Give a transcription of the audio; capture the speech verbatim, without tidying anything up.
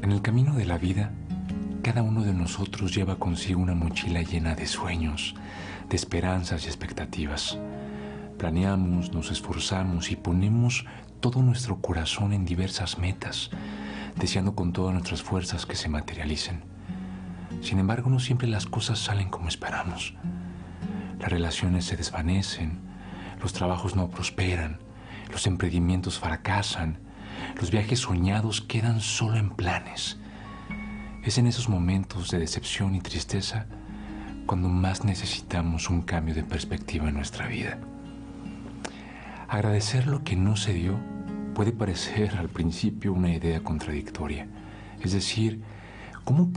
En el camino de la vida, cada uno de nosotros lleva consigo una mochila llena de sueños, de esperanzas y expectativas. Planeamos, nos esforzamos y ponemos todo nuestro corazón en diversas metas, deseando con todas nuestras fuerzas que se materialicen. Sin embargo, no siempre las cosas salen como esperamos. Las relaciones se desvanecen, los trabajos no prosperan, los emprendimientos fracasan, los viajes soñados quedan solo en planes. Es en esos momentos de decepción y tristeza cuando más necesitamos un cambio de perspectiva en nuestra vida. Agradecer lo que no se dio puede parecer al principio una idea contradictoria. Es decir, ¿cómo